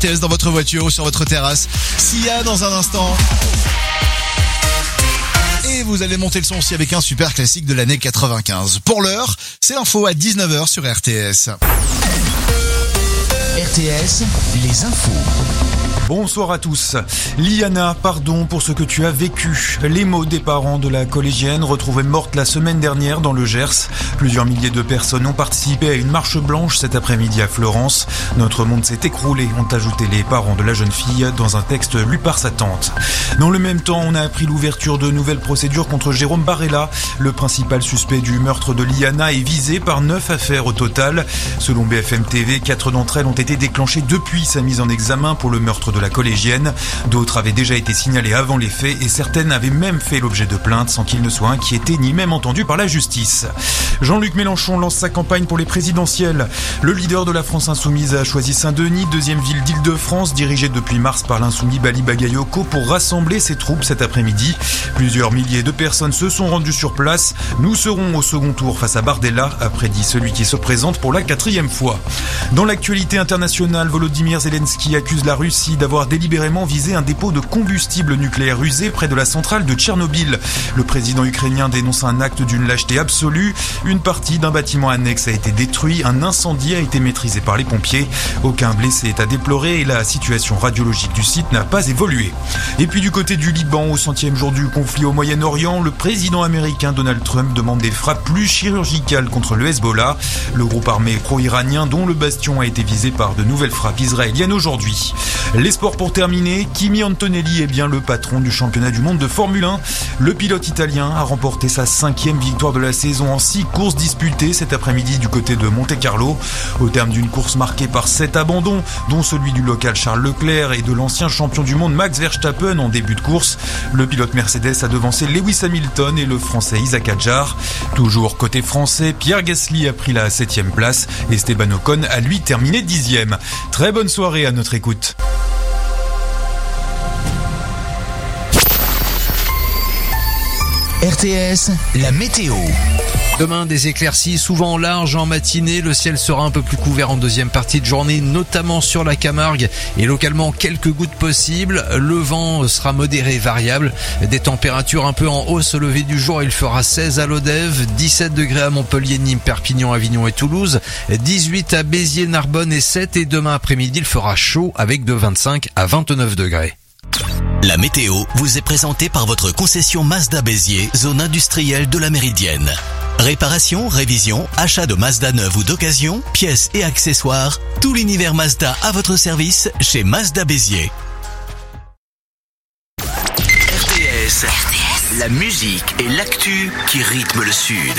RTS dans votre voiture ou sur votre terrasse. Sia dans un instant. Et vous allez monter le son aussi avec un super classique de l'année 95. Pour l'heure, c'est l'info à 19h sur RTS. RTS, les infos. Bonsoir à tous. Liana, pardon pour ce que tu as vécu. Les mots des parents de la collégienne retrouvée morte la semaine dernière dans le Gers. Plusieurs milliers de personnes ont participé à une marche blanche cet après-midi à Fleurance. Notre monde s'est écroulé, ont ajouté les parents de la jeune fille dans un texte lu par sa tante. Dans le même temps, on a appris l'ouverture de nouvelles procédures contre Jérôme Barella. Le principal suspect du meurtre de Liana est visé par 9 affaires au total. Selon BFM TV, 4 d'entre elles ont été déclenchées depuis sa mise en examen pour le meurtre de la collégienne. D'autres avaient déjà été signalées avant les faits et certaines avaient même fait l'objet de plaintes sans qu'ils ne soient inquiétés ni même entendus par la justice. Jean-Luc Mélenchon lance sa campagne pour les présidentielles. Le leader de la France Insoumise a choisi Saint-Denis, deuxième ville d'Île-de-France, dirigée depuis mars par l'insoumis Bali Bagayoko pour rassembler ses troupes cet après-midi. Plusieurs milliers de personnes se sont rendues sur place. Nous serons au second tour face à Bardella, a prédit celui qui se présente pour la 4e fois. Dans l'actualité internationale, Volodymyr Zelensky accuse la Russie d'avoir délibérément visé un dépôt de combustible nucléaire usé près de la centrale de Tchernobyl. Le président ukrainien dénonce un acte d'une lâcheté absolue. Une partie d'un bâtiment annexe a été détruit, un incendie a été maîtrisé par les pompiers. Aucun blessé est à déplorer et la situation radiologique du site n'a pas évolué. Et puis du côté du Liban, au 100e jour du conflit au Moyen-Orient, le président américain Donald Trump demande des frappes plus chirurgicales contre le Hezbollah, le groupe armé pro-iranien dont le bastion a été visé par de nouvelles frappes israéliennes aujourd'hui. Les sports pour terminer, Kimi Antonelli est bien le patron du championnat du monde de Formule 1. Le pilote italien a remporté sa 5e victoire de la saison en 6 courses disputées cet après-midi du côté de Monte-Carlo. Au terme d'une course marquée par 7 abandons, dont celui du local Charles Leclerc et de l'ancien champion du monde Max Verstappen en début de course, le pilote Mercedes a devancé Lewis Hamilton et le français Isaac Hadjar. Toujours côté français, Pierre Gasly a pris la 7e place et Esteban Ocon a lui terminé 10e. Très bonne soirée à notre écoute. RTS, la météo. Demain, des éclaircies souvent larges en matinée. Le ciel sera un peu plus couvert en deuxième partie de journée, notamment sur la Camargue et localement quelques gouttes possibles. Le vent sera modéré et variable. Des températures un peu en hausse au lever du jour. Il fera 16 à Lodève, 17 degrés à Montpellier, Nîmes, Perpignan, Avignon et Toulouse, 18 à Béziers, Narbonne et 7. Et demain après-midi, il fera chaud avec de 25 à 29 degrés. La météo vous est présentée par votre concession Mazda Béziers, zone industrielle de la Méridienne. Réparation, révision, achat de Mazda neuve ou d'occasion, pièces et accessoires, tout l'univers Mazda à votre service chez Mazda Béziers. RTS, la musique et l'actu qui rythment le Sud.